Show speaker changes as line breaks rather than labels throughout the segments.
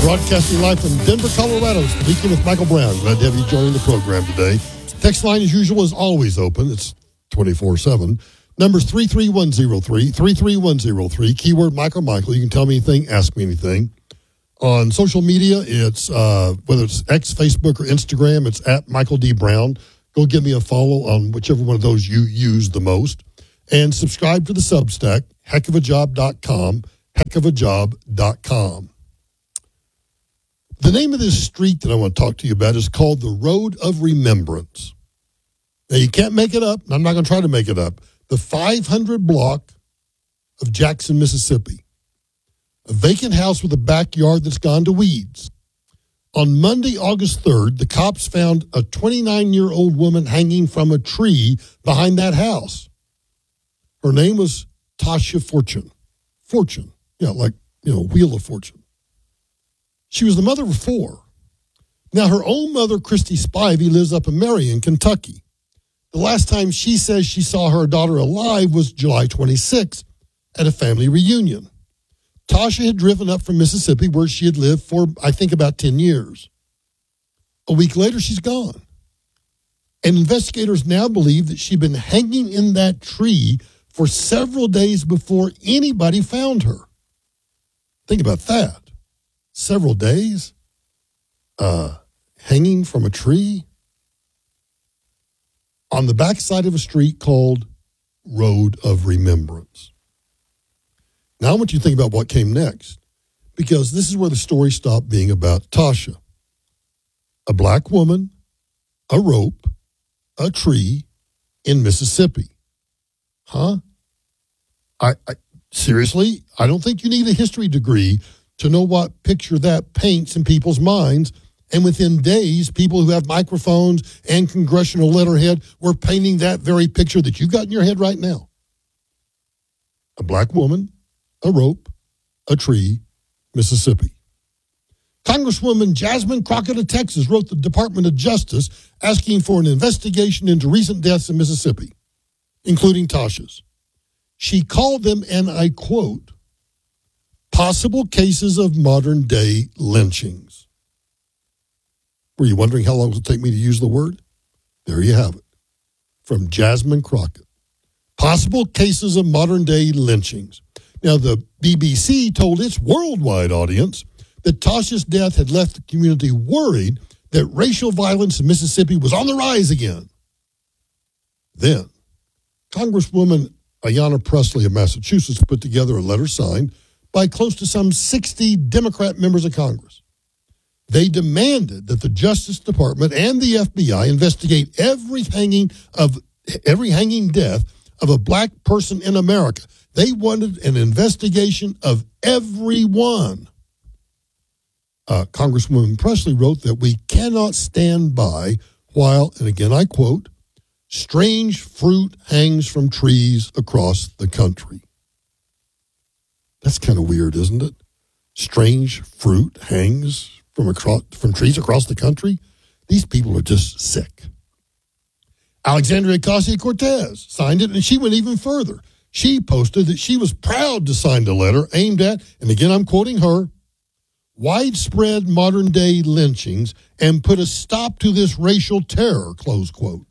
Broadcasting live from Denver, Colorado, speaking with Michael Brown. Glad to have you joining the program today. Text line, as usual, is always open. It's 24/7. Number's 33103, 33103. Keyword Michael. You can tell me anything, ask me anything. On social media, it's whether it's X, Facebook, or Instagram, it's at Michael D. Brown. Go give me a follow on whichever one of those you use the most. And subscribe to the Substack, heckofajob.com, heckofajob.com. The name of this street that I want to talk to you about is called the Road of Remembrance. Now, you can't make it up, and I'm not going to try to make it up. The 500 block of Jackson, Mississippi. A vacant house with a backyard that's gone to weeds. On Monday, August 3rd, the cops found a 29-year-old woman hanging from a tree behind that house. Her name was Tasha Fortune. Fortune. Yeah, like, Wheel of Fortune. She was the mother of 4. Now, her own mother, Christy Spivey, lives up in Marion, Kentucky. The last time she says she saw her daughter alive was July 26th at a family reunion. Tasha had driven up from Mississippi, where she had lived for, I think, about 10 years. A week later, she's gone. And investigators now believe that she'd been hanging in that tree for several days before anybody found her. Think about that. Several days, hanging from a tree on the backside of a street called Road of Remembrance. Now I want you to think about what came next, because this is where the story stopped being about Tasha. A black woman, a rope, a tree in Mississippi. Huh? I seriously, I don't think you need a history degree to know what picture that paints in people's minds. And within days, people who have microphones and congressional letterhead were painting that very picture that you've got in your head right now. A black woman, a rope, a tree, Mississippi. Congresswoman Jasmine Crockett of Texas wrote the Department of Justice asking for an investigation into recent deaths in Mississippi, including Tasha's. She called them, and I quote, possible cases of modern-day lynchings. Were you wondering how long it would take me to use the word? There you have it. From Jasmine Crockett. Possible cases of modern-day lynchings. Now, the BBC told its worldwide audience that Tasha's death had left the community worried that racial violence in Mississippi was on the rise again. Then, Congresswoman Ayanna Pressley of Massachusetts put together a letter signed by close to some 60 Democrat members of Congress. They demanded that the Justice Department and the FBI investigate every hanging death of a black person in America. They wanted an investigation of everyone. Congresswoman Pressley wrote that we cannot stand by while, and again I quote, strange fruit hangs from trees across the country. That's kind of weird, isn't it? Strange fruit hangs from trees across the country. These people are just sick. Alexandria Ocasio-Cortez signed it, and she went even further. She posted that she was proud to sign the letter aimed at, and again I'm quoting her, widespread modern-day lynchings and put a stop to this racial terror, close quote.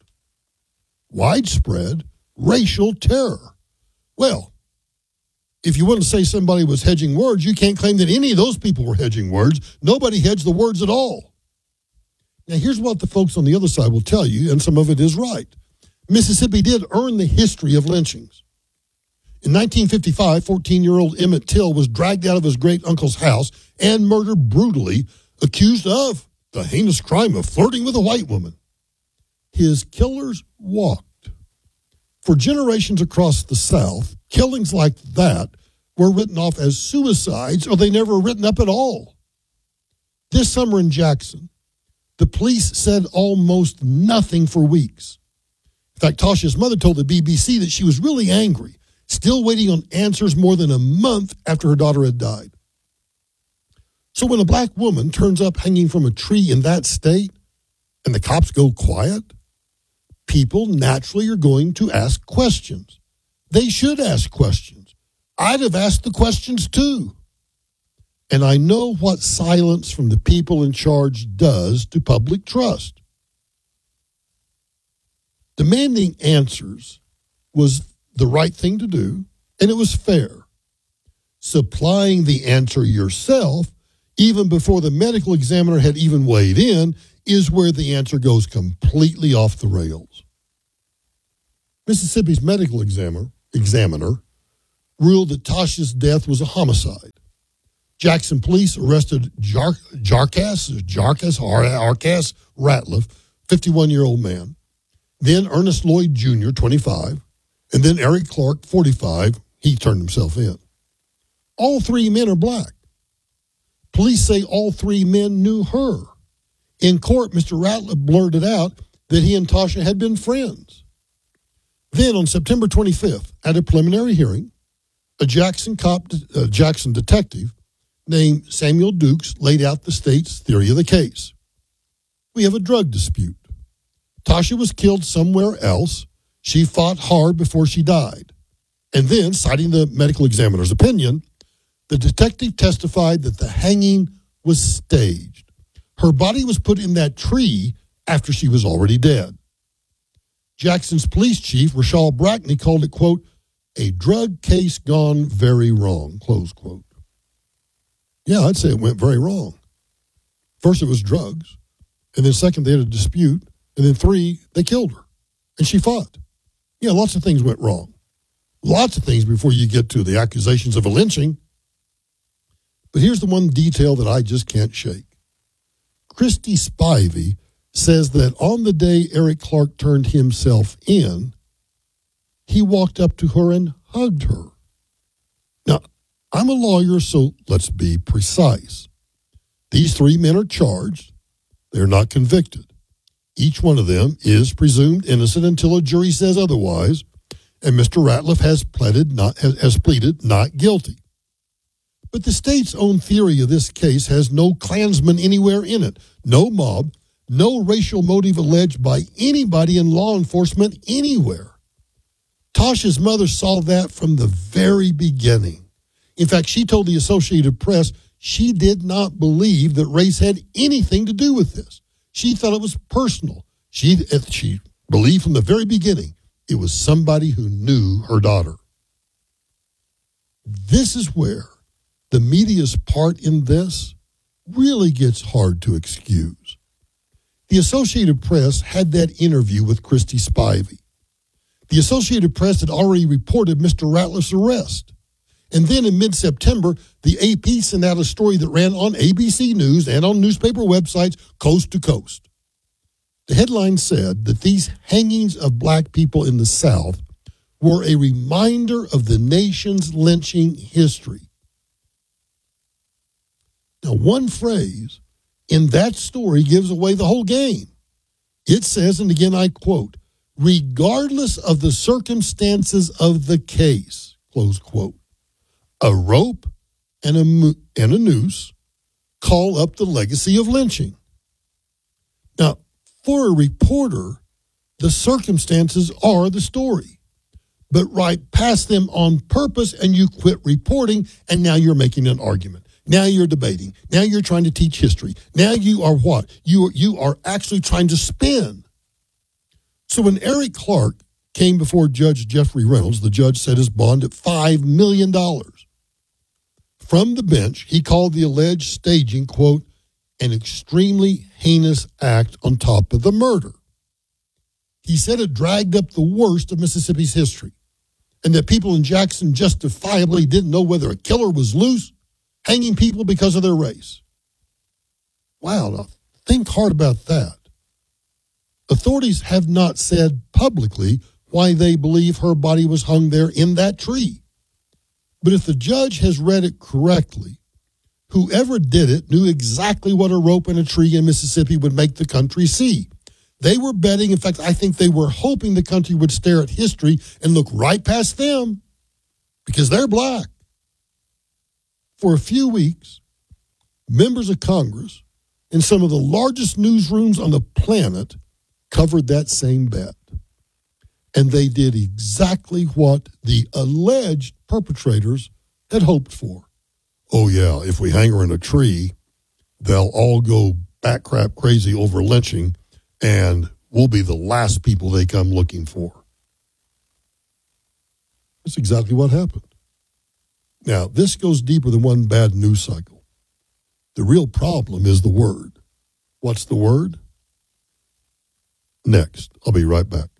Widespread racial terror. Well, if you want to say somebody was hedging words, you can't claim that any of those people were hedging words. Nobody hedged the words at all. Now, here's what the folks on the other side will tell you, and some of it is right. Mississippi did earn the history of lynchings. In 1955, 14-year-old Emmett Till was dragged out of his great-uncle's house and murdered brutally, accused of the heinous crime of flirting with a white woman. His killers walked. For generations across the South, killings like that were written off as suicides, or they never were written up at all. This summer in Jackson, the police said almost nothing for weeks. In fact, Tasha's mother told the BBC that she was really angry, still waiting on answers more than a month after her daughter had died. So when a black woman turns up hanging from a tree in that state and the cops go quiet, people naturally are going to ask questions. They should ask questions. I'd have asked the questions too. And I know what silence from the people in charge does to public trust. Demanding answers was the right thing to do, and it was fair. Supplying the answer yourself, even before the medical examiner had even weighed in, is where the answer goes completely off the rails. Mississippi's medical examiner ruled that Tasha's death was a homicide. Jackson police arrested Jarkas Ratliff, 51-year-old man, then Ernest Lloyd Jr., 25, and then Eric Clark, 45. He turned himself in. All three men are black. Police say all three men knew her. In court, Mr. Ratliff blurted out that he and Tasha had been friends. Then on September 25th, at a preliminary hearing, a Jackson detective named Samuel Dukes laid out the state's theory of the case. We have a drug dispute. Tasha was killed somewhere else. She fought hard before she died. And then, citing the medical examiner's opinion, the detective testified that the hanging was staged. Her body was put in that tree after she was already dead. Jackson's police chief, Rashal Brackney, called it, quote, a drug case gone very wrong, close quote. Yeah, I'd say it went very wrong. First, it was drugs. And then second, they had a dispute. And then three, they killed her. And she fought. Yeah, lots of things went wrong. Lots of things before you get to the accusations of a lynching. But here's the one detail that I just can't shake. Christy Spivey says that on the day Eric Clark turned himself in, he walked up to her and hugged her. Now, I'm a lawyer, so let's be precise. These three men are charged. They're not convicted. Each one of them is presumed innocent until a jury says otherwise, and Mr. Ratliff has pleaded not guilty. But the state's own theory of this case has no Klansman anywhere in it, no mob, no racial motive alleged by anybody in law enforcement anywhere. Tasha's mother saw that from the very beginning. In fact, she told the Associated Press she did not believe that race had anything to do with this. She thought it was personal. She believed from the very beginning it was somebody who knew her daughter. This is where the media's part in this really gets hard to excuse. The Associated Press had that interview with Christy Spivey. The Associated Press had already reported Mr. Ratliff's arrest. And then in mid-September, the AP sent out a story that ran on ABC News and on newspaper websites coast to coast. The headline said that these hangings of black people in the South were a reminder of the nation's lynching history. Now, one phrase in that story gives away the whole game. It says, and again I quote, regardless of the circumstances of the case, close quote, a rope and a noose call up the legacy of lynching. Now, for a reporter, the circumstances are the story. But right past them on purpose and you quit reporting, and now you're making an argument. Now you're debating. Now you're trying to teach history. Now you are what? You are actually trying to spin. So when Eric Clark came before Judge Jeffrey Reynolds, the judge set his bond at $5 million. From the bench, he called the alleged staging, quote, an extremely heinous act on top of the murder. He said it dragged up the worst of Mississippi's history, and that people in Jackson justifiably didn't know whether a killer was loose, hanging people because of their race. Wow, now think hard about that. Authorities have not said publicly why they believe her body was hung there in that tree. But if the judge has read it correctly, whoever did it knew exactly what a rope and a tree in Mississippi would make the country see. They were betting, in fact, I think they were hoping the country would stare at history and look right past them because they're black. For a few weeks, members of Congress in some of the largest newsrooms on the planet covered that same bet. And they did exactly what the alleged perpetrators had hoped for. oh yeah, if we hang her in a tree, they'll all go bat crap crazy over lynching, and we'll be the last people they come looking for. That's exactly what happened. Now, this goes deeper than one bad news cycle. The real problem is the word. What's the word? Next. I'll be right back.